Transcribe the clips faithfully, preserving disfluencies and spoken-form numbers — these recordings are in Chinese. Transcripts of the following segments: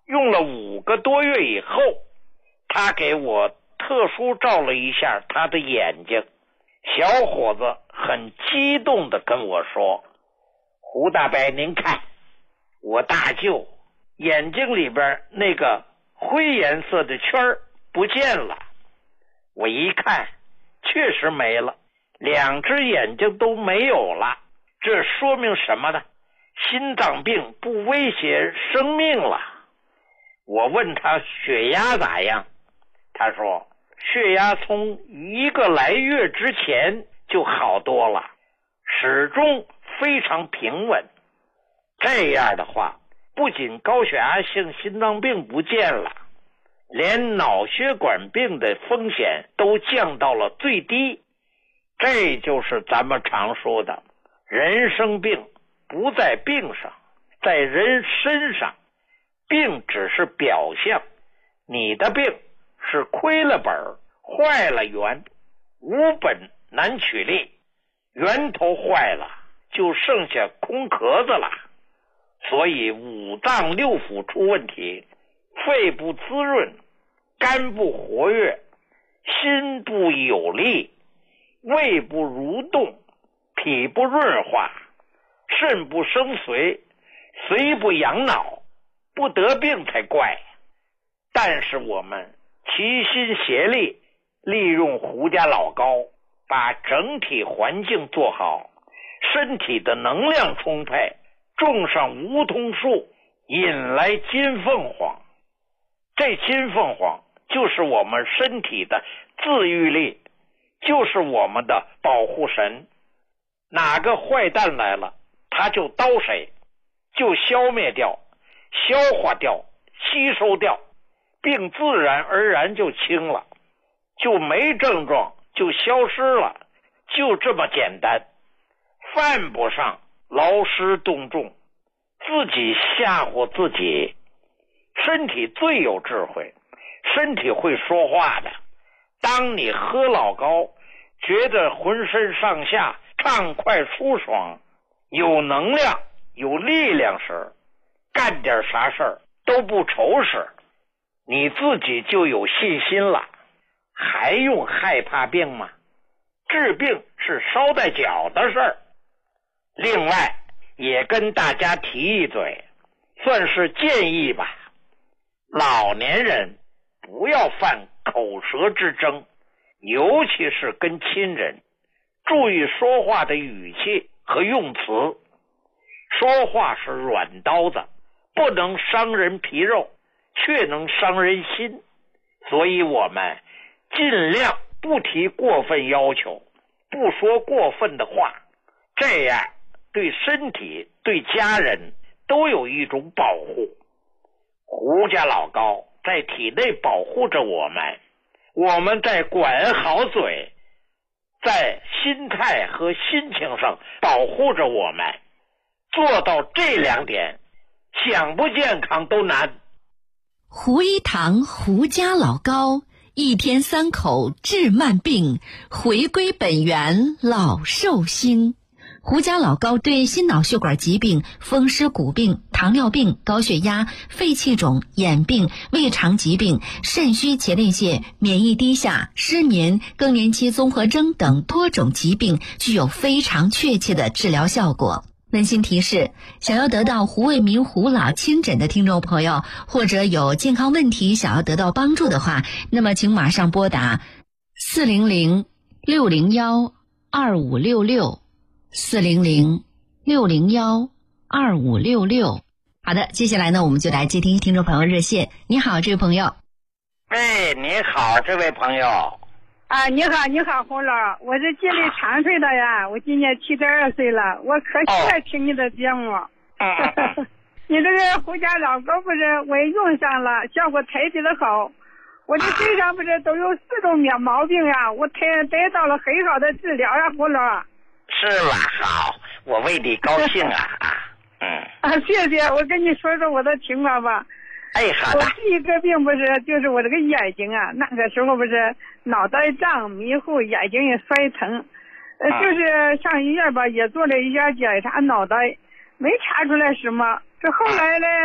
用了五个多月以后，他给我特殊照了一下他的眼睛。小伙子很激动地跟我说，胡大伯您看，我大舅眼睛里边那个灰颜色的圈不见了。我一看，确实没了，两只眼睛都没有了。这说明什么呢？心脏病不威胁生命了。我问他血压咋样，他说血压从一个来月之前就好多了，始终非常平稳。这样的话，不仅高血压性心脏病不见了，连脑血管病的风险都降到了最低。这就是咱们常说的，人生病不在病上，在人身上。病只是表象，你的病是亏了本坏了源，无本难取利，源头坏了就剩下空壳子了。所以五脏六腑出问题，肺不滋润，肝不活跃，心不有力，胃不蠕动，脾不润化，肾不生髓，髓不养脑，不得病才怪。但是我们齐心协力，利用胡家老高，把整体环境做好，身体的能量充沛，种上梧桐树，引来金凤凰。这金凤凰就是我们身体的自愈力，就是我们的保护神。哪个坏蛋来了，他就刀谁，就消灭掉，消化掉，吸收掉，病自然而然就轻了，就没症状，就消失了，就这么简单。犯不上劳师动众，自己吓唬自己。身体最有智慧，身体会说话的。当你喝老高，觉得浑身上下畅快舒爽，有能量有力量时，干点啥事儿都不愁时，你自己就有信心了，还用害怕病吗？治病是捎带脚的事儿。另外也跟大家提一嘴，算是建议吧，老年人不要犯口舌之争，尤其是跟亲人，注意说话的语气和用词。说话是软刀子，不能伤人皮肉，却能伤人心。所以我们尽量不提过分要求，不说过分的话，这样对身体对家人都有一种保护。胡家老高在体内保护着我们，我们在管好嘴，在心态和心情上保护着我们。做到这两点，想不健康都难。 胡一堂胡家老高，一天三口治慢病，回归本源老寿星。胡家老高对心脑血管疾病、风湿骨病、糖尿病、高血压、肺气肿、眼病、胃肠疾病、肾虚前列腺、免疫低下、失眠、更年期综合征等多种疾病具有非常确切的治疗效果。温馨提示，想要得到胡卫民胡老亲诊的听众朋友，或者有健康问题想要得到帮助的话，那么请马上拨打四零零六零幺二五六六四零零六零幺二五六六。好的，接下来呢，我们就来接听听众朋友热线。你好，这位朋友。 哎，你好，这位朋友。 啊，你好，你好，胡老，我是吉林长春的呀，我今年七十二岁了，我可喜欢听你的节目。哦、你这个胡家老高不是我也用上了，效果特别的好。我这身上不是都有四种苗毛病呀，我得得到了很好的治疗呀，胡老。 是吧？好，我为你高兴啊！嗯。 啊，谢谢，我跟你说说我的情况吧。 哎，好的。 我第一个病不是就是我这个眼睛啊，那个时候不是脑袋胀、迷糊，眼睛也摔疼，呃， 啊、 就是上医院吧，也做了一下检查，脑袋没查出来什么。这后来呢，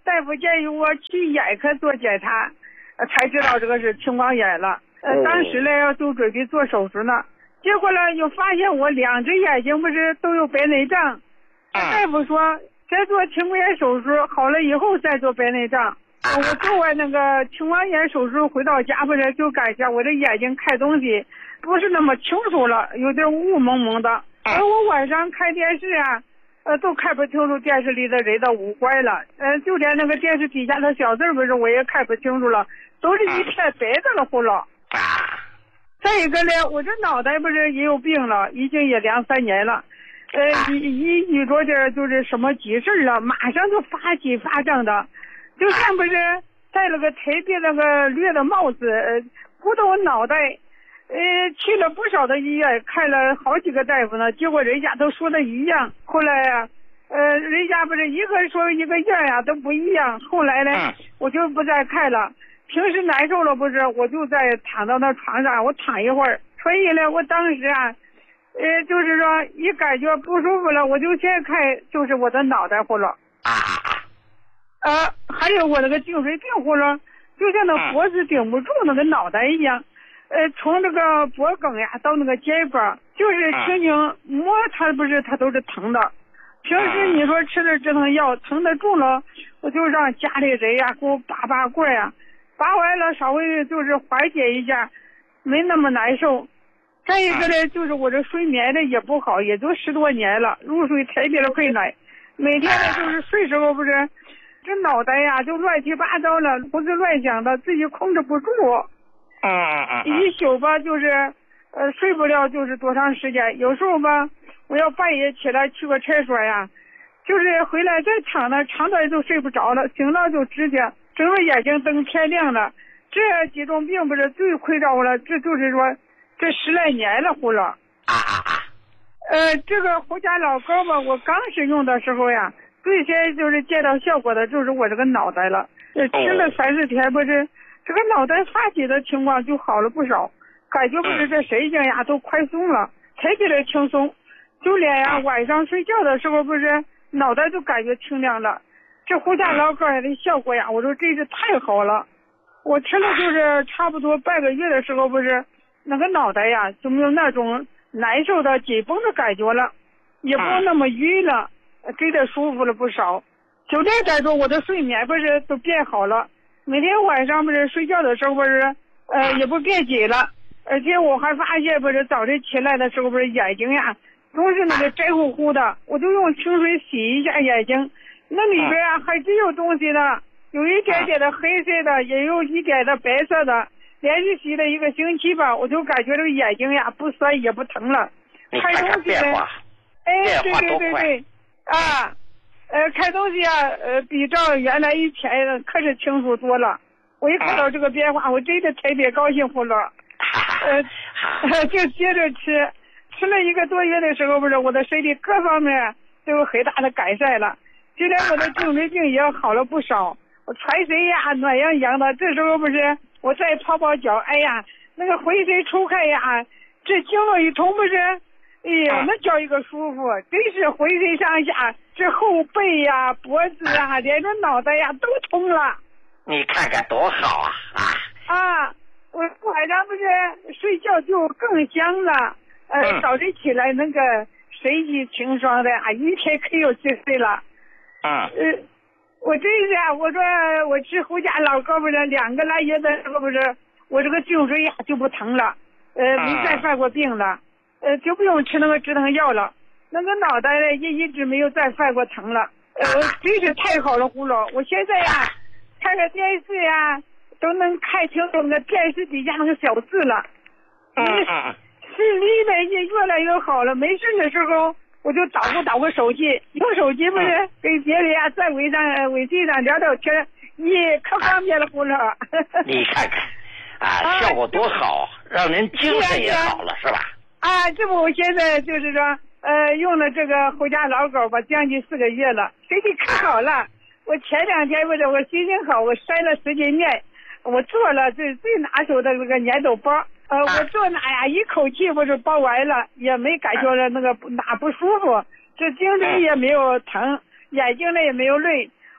大夫建议我去眼科做检查，呃、才知道这个是青光眼了。呃， 哦、 当时呢就准备做手术呢，结果呢又发现我两只眼睛不是都有白内障。 嗯、 大夫说再做青光眼手术，好了以后再做白内障。呃、我做完那个青光眼手术回到家不是就感觉我这眼睛看东西不是那么清楚了，有点雾蒙蒙的。而我晚上看电视啊，呃，都看不清楚电视里的人的五官了。呃，就连那个电视底下的小字不是我也看不清楚了，都是一片白的了，呼了。再一个呢，我这脑袋不是也有病了，已经也两三年了。呃，一一遇着点就是什么急事了，马上就发起发胀的，就像不是戴了个特别那个绿的帽子，呃，鼓到我脑袋。呃，去了不少的医院，看了好几个大夫呢，结果人家都说的一样。后来呀、啊，呃，人家不是一个说一个样呀，都不一样。后来呢，我就不再看了。平时难受了不是，我就在躺到那床上，我躺一会儿。所以呢，我当时啊，呃，就是说一感觉不舒服了，我就先看就是我的脑袋呼了。啊呃，还有我那个颈椎病呼了，就像那脖子顶不住那个脑袋一样。呃，从这个脖梗呀到那个肩膀，就是轻轻摸它，不是它都是疼的。平时你说吃点止疼药，疼得住了，我就让家里人呀给我拔拔罐呀，拔完了稍微就是缓解一下，没那么难受。再一个呢，就是我这睡眠的也不好，也都十多年了，入睡特别的困难，每天呢就是睡时候不是，这脑袋呀就乱七八糟了，胡思乱想的，自己控制不住。 嗯嗯嗯，一宿吧，就是，呃，睡不了，就是多长时间。有时候吧，我要半夜起来去个厕所呀，就是回来再躺那，长短都睡不着了，醒了就直接整个眼睛瞪天亮了。这几种病不是最困扰我了，这就是说，这十来年了，呼了。 啊啊啊！ 呃，这个胡家老膏吧，我刚使用的时候呀，最先就是见到效果的就是我这个脑袋了。呃，吃了三四天不是。这个脑袋发起的情况就好了不少，感觉不是这神经呀都快松了，特别的轻松，就连呀晚上睡觉的时候不是脑袋就感觉清亮了。这胡家老膏的效果呀，我说真是太好了。我吃了就是差不多半个月的时候，不是那个脑袋呀就没有那种难受的紧绷的感觉了，也不那么晕了，真的舒服了不少。就这来说，我的睡眠不是都变好了。每天晚上不是睡觉的时候不是，呃，也不变紧了，而且我还发现不是早晨起来的时候不是眼睛呀，都是那个白乎乎的，我就用清水洗一下眼睛，那里边啊还真有东西的，有一点点的黑色的，也有一点的白色的，连续洗了一个星期吧，我就感觉这个眼睛呀不酸也不疼了，看东西呢，哎，对对对对，啊。呃，看东西啊，呃，比照原来以前可是清楚多了。我一看到这个变化，我真的特别高兴呼了。呃，就接着吃，吃了一个多月的时候，不是我的身体各方面都有很大的改善了，就连我的颈椎病也好了不少。我全身呀暖洋洋的，这时候不是我再泡泡脚，哎呀，那个浑身出汗呀，这经络一通不是。哎呀，那叫一个舒服，真是浑身上下，这后背呀、脖子啊，连着脑袋呀都通了。 你看看多好啊！ 啊，啊，我晚上不是睡觉就更香了，呃，嗯、早晨起来那个神清气爽的啊，一天可有精神了。 嗯。 呃，我真是啊，我说我吃胡家老膏不是两个来月的时候不是，我这个颈椎呀就不疼了，呃，没再犯过病了。呃，就不用吃那个止疼药了，那个脑袋呢也一直没有再犯过疼了。呃，真是太好了，胡老，我现在呀看个电视呀都能看清楚那个电视底下那个小字了。嗯嗯。视力呢也越来越好了，没事的时候我就捣鼓捣鼓手机，用手机不是跟别人呀在微上微信上聊聊天，也可方便了，胡老。 你看看啊，效果多好，让人精神也好了，是吧？ 啊，这不我现在就是说，呃，用了这个胡家老膏吧，将近四个月了，身体可好了。我前两天不是我心情好，我筛了十斤面，我做了最最拿手的这个粘豆包，呃，我做那呀一口气不是包完了，也没感觉了那个哪不舒服，这颈椎也没有疼，眼睛呢也没有累。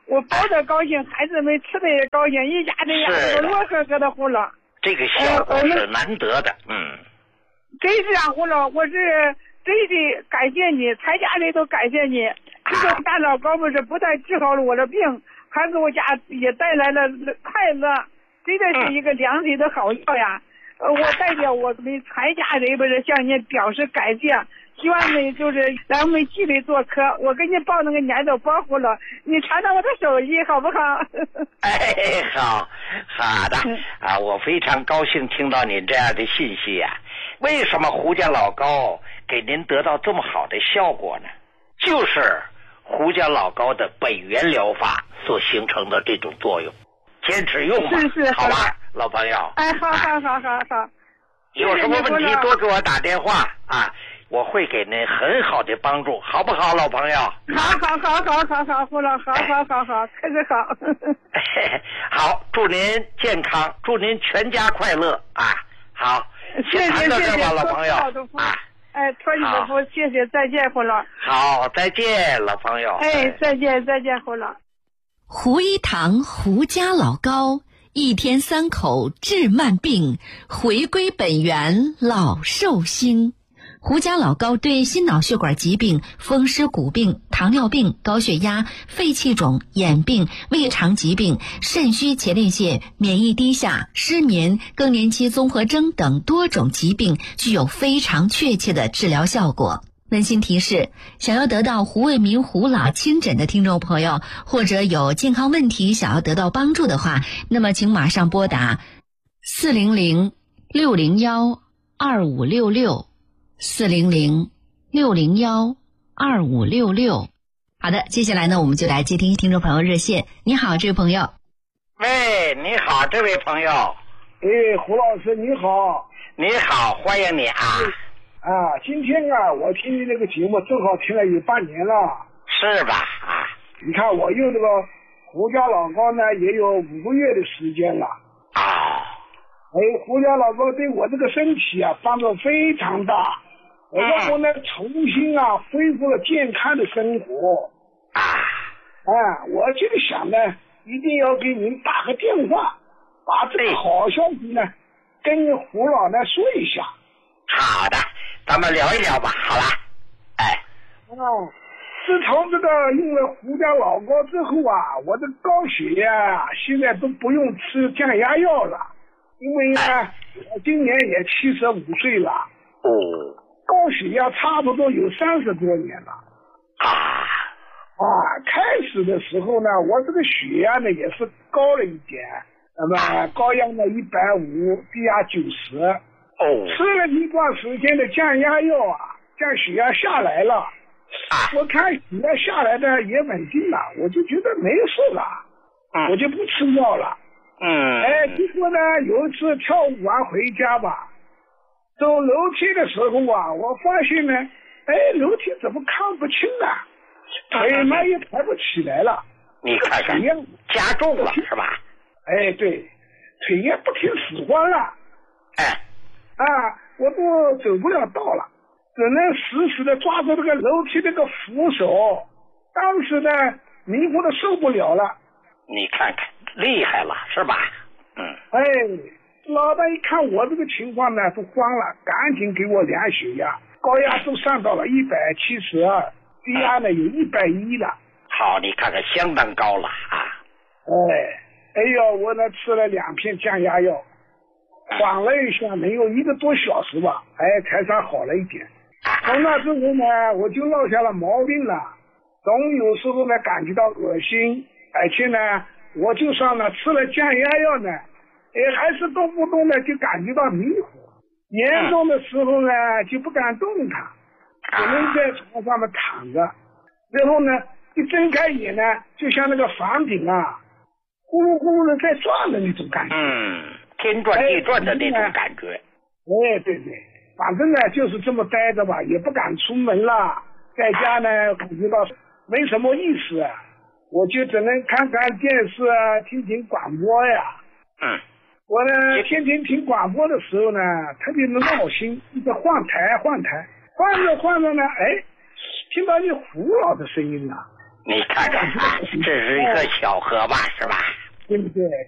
我包的高兴，孩子们吃的也高兴，一家人呀都乐呵呵的胡了。 这个效果是难得的，嗯。 真是啊，胡老，我是真的感谢你，全家人都感谢你。这个大老高不是不但治好了我的病，还给我家也带来了快乐，真的是一个良人的好药呀。呃，我代表我们全家人不是向你表示感谢，希望你就是来我们剧里做客，我给你报那个年度包胡了，你传到我的手里好不好？ 哎，好，好的啊，我非常高兴听到您这样的信息呀、啊。为什么胡家老高给您得到这么好的效果呢？就是胡家老高的本源疗法所形成的这种作用，坚持用吧， 是是好吧，老朋友。 哎，好好好好好。 有什么问题多给我打电话啊，我会给您很好的帮助，好不好，老朋友？ 好好好好好好，胡老，好好好好，可是好。 好，祝您健康，祝您全家快乐啊！好， 谢谢谢谢， 老朋友啊。 哎，托你的福，谢谢，再见，胡老。 好，再见，老朋友。 哎，再见，再见，胡老。 胡一堂胡家老高，一天三口治慢病，回归本源老寿星。胡家老高对心脑血管疾病、风湿骨病、糖尿病、高血压、肺气肿、眼病、胃肠疾病、肾虚前列腺、免疫低下、失眠、更年期综合征等多种疾病具有非常确切的治疗效果。温馨提示，想要得到胡卫民胡老亲诊的听众朋友，或者有健康问题想要得到帮助的话，那么请马上拨打四零零六零幺二五六六四零零六零幺二五六六。好的，接下来呢，我们就来接听听众朋友热线。你好，这位朋友。 喂，你好，这位朋友。 哎，胡老师你好。 你好，欢迎你啊。 啊，今天啊，我听你那个节目正好听了有半年了。 是吧？啊， 你看我用这个胡家老高呢，也有五个月的时间了。 啊。 哎，胡家老高对我这个身体啊帮助非常大，我让我呢重新啊恢复了健康的生活。 啊。 啊，我就想呢，一定要给您打个电话，把这个好消息呢跟胡老呢说一下。 好的。咱们聊一聊吧，好了，哎， 哦，自从这个用了胡家老高之后啊，我的高血压现在都不用吃降压药了，因为呢，哎、我今年也七十五岁了， 哦， 高血压差不多有三十多年了， 啊， 啊，开始的时候呢，我这个血压呢也是高了一点，那么高压呢一百五，低压九十。 哦， 吃了一段时间的降压药啊，降血压下来了。 啊， 我看血压下来的也稳定了，我就觉得没事了， 嗯， 我就不吃药了。 嗯， 哎，结果呢，有一次跳舞完回家吧，走楼梯的时候啊，我发现呢，哎，楼梯怎么看不清啊？腿嘛也抬不起来了。 你看看，加重了是吧？ 哎，对，腿也不听使唤了。 哎。 啊，我都走不了道了，只能死死的抓住这个楼梯这个扶手。当时呢，迷糊的受不了了。 你看看，厉害了是吧？嗯。 哎，老大一看我这个情况呢，都慌了，赶紧给我量血压，高压都上到了一百七十二，低压呢有一百一了。 好，你看看，相当高了啊。 哎，哎呦，我呢吃了两片降压药。缓了一下，能有一个多小时吧，哎，才算好了一点。从那之后呢，我就落下了毛病了，总有时候呢感觉到恶心，而且呢，我就算呢吃了降压药呢，哎，还是动不动的就感觉到迷糊，严重的时候呢就不敢动弹，只能在床上面躺着，然后呢一睁开眼呢，就像那个房顶啊，呼噜呼噜的在转的那种感觉。 嗯。天转地转的那种感觉。 哎，对对，反正呢就是这么待着吧，也不敢出门了，在家呢感觉到没什么意思，我就只能看看电视啊，听听广播呀。 嗯。 我呢天天听广播的时候呢，特别的闹心，一直换台换台，换着换着呢，哎，听到你胡老的声音了， 你看看啊，这是一个巧合吧，是吧？ 对不对？